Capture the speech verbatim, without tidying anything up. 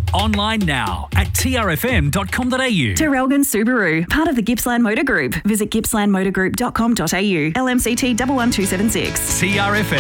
Online now at t r f m dot com dot a u. Terrelgan Subaru, part of the Gippsland Motor Group. Visit gippsland motor group dot com dot a u. L M C T one one two seven six. T R F M.